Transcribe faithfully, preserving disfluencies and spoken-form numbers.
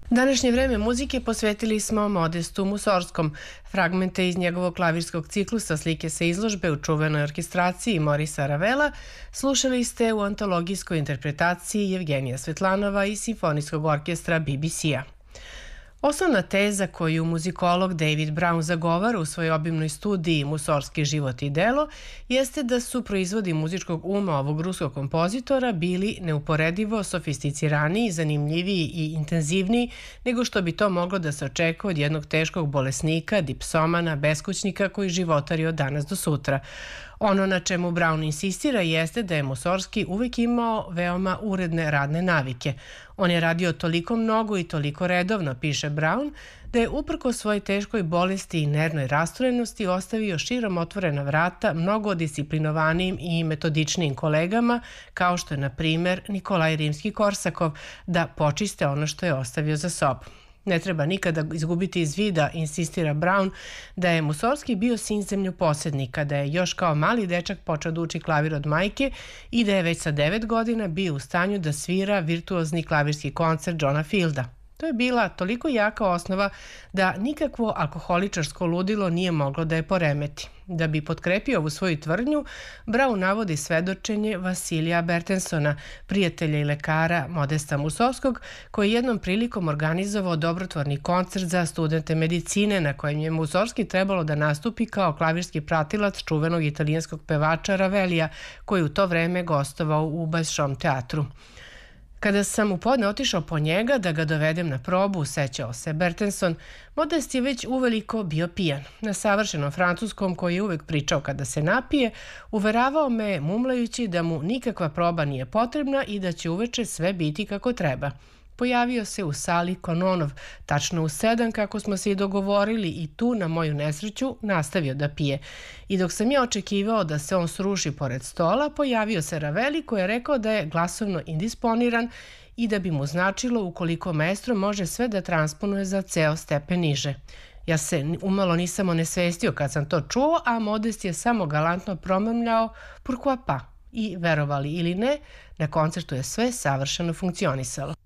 Današnje vreme muzike posvetili smo Modestu Musorskom. Fragmente iz njegovog klavirskog ciklusa Slike sa izložbe u čuvenoj orkestraciji Morisa Ravela slušali ste u antologijskoj interpretaciji Jevgenija Svetlanova i Simfonijskog orkestra B B C-a. Osnovna teza koju muzikolog David Brown zagovara u svojoj obimnoj studiji Musorski život i delo jeste da su proizvodi muzičkog uma ovog ruskog kompozitora bili neuporedivo sofisticiraniji, zanimljiviji i intenzivniji nego što bi to moglo da se očekuje od jednog teškog bolesnika, dipsomana, beskućnika koji životari od danas do sutra. Ono na čemu Brown insistira jeste da je Musorski uvek imao veoma uredne radne navike. On je radio toliko mnogo i toliko redovno, piše Brown, da je uprko svojoj teškoj bolesti i nervnoj rastrojenosti ostavio širom otvorena vrata mnogo disciplinovanijim i metodičnijim kolegama, kao što je, na primer, Nikolaj Rimski-Korsakov, da počiste ono što je ostavio za sobom. Ne treba nikada izgubiti iz vida, insistira Brown, da je Musorski bio sin zemljoposednika, da je još kao mali dečak počeo da uči klavir od majke i da je već sa devet godina bio u stanju da svira virtuozni klavirski koncert Johna Fielda. To je bila toliko jaka osnova da nikakvo alkoholičarsko ludilo nije moglo da je poremeti. Da bi potkrepio ovu svoju tvrdnju, Brown navodi svedočenje Vasilija Bertensona, prijatelja i lekara Modesta Musorskog, koji je jednom prilikom organizovao dobrotvorni koncert za studente medicine na kojem je Musorski trebalo da nastupi kao klavirski pratilac čuvenog italijanskog pevača Ravelija, koji u to vreme gostovao u Balšom teatru. Kada sam u podne otišao po njega da ga dovedem na probu, sećao se Bertenson, Modest je već uveliko bio pijan. Na savršenom francuskom, koji je uvek pričao kada se napije, uveravao me mumlajući da mu nikakva proba nije potrebna i da će uveče sve biti kako treba. Pojavio se u sali Kononov, tačno u sedam kako smo se i dogovorili, i tu, na moju nesreću, nastavio da pije. I dok sam ja očekivao da se on sruši pored stola, pojavio se Raveli koji je rekao da je glasovno indisponiran i da bi mu značilo ukoliko maestro može sve da transponuje za ceo stepen niže. Ja se umalo nisam onesvestio kad sam to čuo, a Modest je samo galantno promrmljao pourquoi pas. I verovali ili ne, na koncertu je sve savršeno funkcionisalo.